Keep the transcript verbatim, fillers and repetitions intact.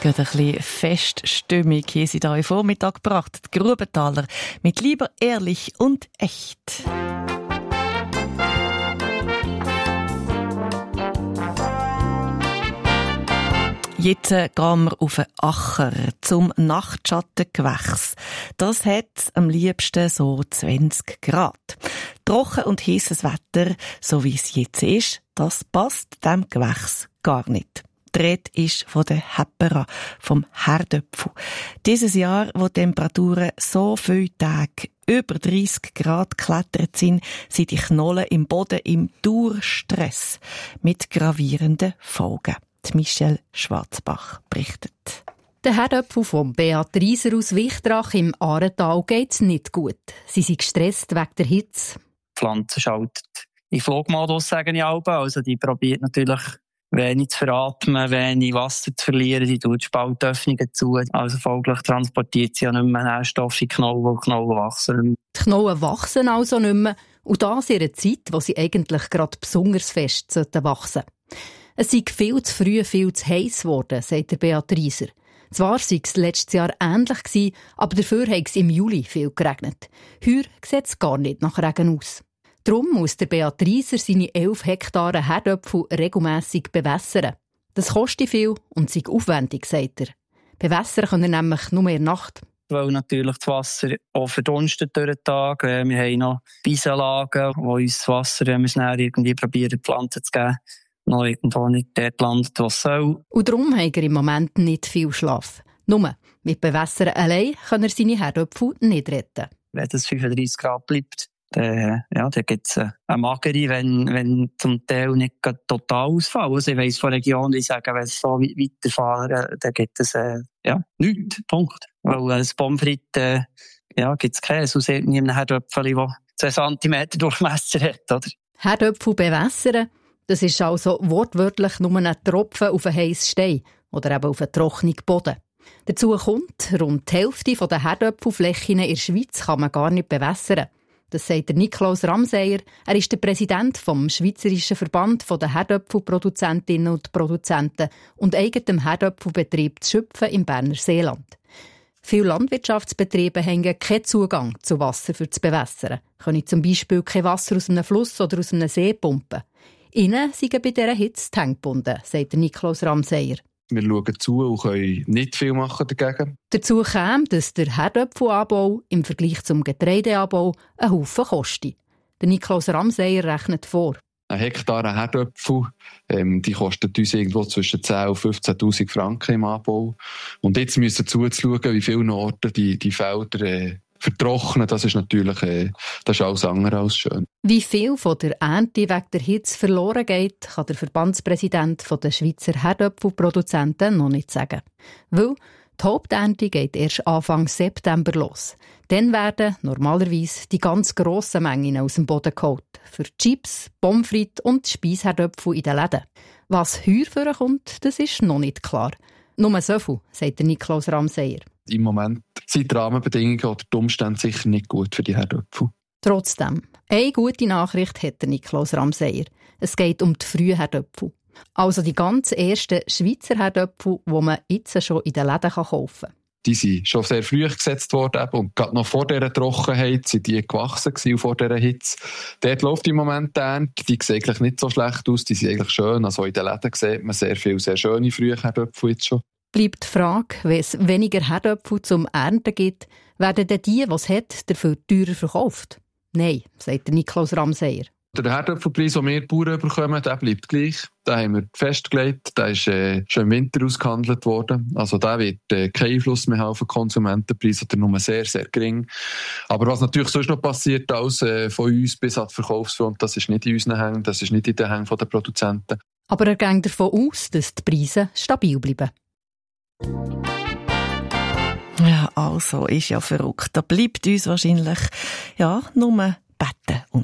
Gerade ein bisschen Feststimmung hier sind hier im Vormittag gebracht. Die Grubenthaler mit «Lieber ehrlich und echt». Jetzt gehen wir auf den Acher zum Nachtschattengewächs. Das hat am liebsten so zwanzig Grad. Trocken und heißes Wetter, so wie es jetzt ist, das passt dem Gewächs gar nicht. Die Rede ist von der Häppera, vom Herdöpfel. Dieses Jahr, wo die Temperaturen so viele Tage über dreissig Grad geklettert sind, sind die Knollen im Boden im Dauerstress mit gravierenden Folgen. Die Michelle Schwarzbach berichtet. Der Herdöpfel von Beat Rieser aus Wichtrach im Aaretal geht's nicht gut. Sie sind gestresst wegen der Hitze. Die Pflanze schaltet in Flugmodus, sagen die Alben. Also die probiert natürlich wenig zu veratmen, wenig Wasser zu verlieren. Sie tut Spaltöffnungen zu. Also folglich transportiert sie ja nicht mehr Nährstoffe in die Knollen, weil die Knollen wachsen. Die Knollen wachsen also nicht mehr. Und das in einer Zeit, wo sie eigentlich gerade besonders fest wachsen sollten. Es sei viel zu früh, viel zu heiß geworden, sagt der Beat Rieser. Zwar sei es letztes Jahr ähnlich gewesen, aber dafür hat es im Juli viel geregnet. Heuer sieht es gar nicht nach Regen aus. Darum muss der Beat Rieser seine elf Hektare Herdöpfel regelmässig bewässern. Das kostet viel und sei aufwendig, sagt er. Bewässern können er nämlich nur in der Nacht. Weil natürlich das Wasser auch verdunstet durch den Tag. Wir haben noch Beisenlagen, wo uns das Wasser, wenn wir es dann irgendwie probieren, die Pflanzen zu geben, noch irgendwo nicht dort landet, was soll. Und darum hat er im Moment nicht viel Schlaf. Nur mit Bewässern allein kann er seine Herdöpfel nicht retten. Wenn es fünfunddreissig Grad bleibt, dann, ja, dann gibt es eine Magere, wenn, wenn zum Teil nicht total ausfallen. Also ich weiss von Regionen, die sagen, wenn es so weiterfahren, dann gibt es äh, ja, nichts. Punkt. Weil ein Pommes frites äh, ja, gibt es keinen. Sonst sieht man in einem Herdöpfel, der zwei Zentimeter Durchmesser hat. Oder? Herdöpfel bewässern, das ist also wortwörtlich nur ein Tropfen auf einen heissen Stein oder eben auf einen trockenen Boden. Dazu kommt, rund die Hälfte der Herdöpfelflächen in der Schweiz kann man gar nicht bewässern. Das sagt der Niklaus Ramseyer. Er ist der Präsident vom Schweizerischen Verband der Herdöpfelproduzentinnen und Produzenten und eigenem Herdöpfelbetrieb Schüpfen im Berner Seeland. Viele Landwirtschaftsbetriebe haben keinen Zugang zu Wasser für das Bewässern. Können zum Beispiel kein Wasser aus einem Fluss oder aus einem See pumpen. Ihnen sind bei dieser Hitze die Hände gebunden, sagt der Niklaus Ramseyer. Wir schauen zu und können nicht viel machen dagegen. Dazu käme, dass der Herdöpfelanbau im Vergleich zum Getreideanbau einen Haufen kostet. Der Niklaus Ramseyer rechnet vor. Ein Hektar Herdöpfel, ähm, die kostet uns irgendwo zwischen zehntausend und fünfzehntausend Franken im Anbau. Und jetzt müssen wir zuzuschauen, wie viele Orte die, die Felder äh, vertrocknen. Das ist natürlich äh, das ist alles andere als schön. Wie viel von der Ernte wegen der Hitze verloren geht, kann der Verbandspräsident der Schweizer Herdöpfelproduzenten noch nicht sagen. Weil die Haupternte geht erst Anfang September los. Dann werden normalerweise die ganz grossen Mengen aus dem Boden geholt. Für Chips, Pommes frites und Speisherdöpfel in den Läden. Was heuer vorkommt, das ist noch nicht klar. Nur so viel, sagt der Niklaus Ramseyer. Im Moment sind die Rahmenbedingungen oder die Umstände sicher nicht gut für die Herdöpfel. Trotzdem, eine gute Nachricht hat der Niklaus Ramseyer. Es geht um die frühen Herdöpfel. Also die ganz ersten Schweizer Herdöpfel, die man jetzt schon in den Läden kaufen kann. Die sind schon sehr früh gesetzt worden und gerade noch vor dieser Trockenheit sind die gewachsen gewesen, vor dieser Hitze. Dort läuft im Moment die Ernte. Die sehen eigentlich nicht so schlecht aus, die sind eigentlich schön. Also in den Läden sieht man sehr viele, sehr schöne frühe Herdöpfel jetzt schon. Bleibt die Frage, wenn es weniger Herdöpfel zum Ernten gibt, werden dann die, die es hat, dafür teurer verkauft? Nein, sagt der Niklaus Ramseyer. Der Herdöpfelpreis, den wir Bauern bekommen, der bleibt gleich. Den haben wir festgelegt. Der ist äh, schon im Winter ausgehandelt worden. Also der wird äh, keinen Einfluss mehr haben auf den Konsumentenpreis oder nur sehr, sehr gering. Aber was natürlich sonst noch passiert, alles äh, von uns bis an die Verkaufsfront, das ist nicht in unseren Hängen, das ist nicht in den Hängen der Produzenten. Aber er geht davon aus, dass die Preise stabil bleiben. Ja, also, ist ja verrückt. Da bleibt uns wahrscheinlich ja, nur beten und